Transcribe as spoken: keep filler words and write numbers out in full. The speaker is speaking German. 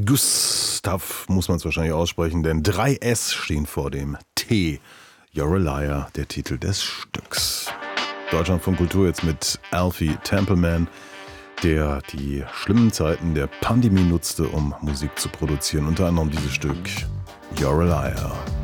Gustav muss man es wahrscheinlich aussprechen, denn drei S stehen vor dem T. You're a Liar, der Titel des Stücks. Deutschlandfunk Kultur jetzt mit Alfie Templeman, der die schlimmen Zeiten der Pandemie nutzte, um Musik zu produzieren. Unter anderem dieses Stück You're a Liar.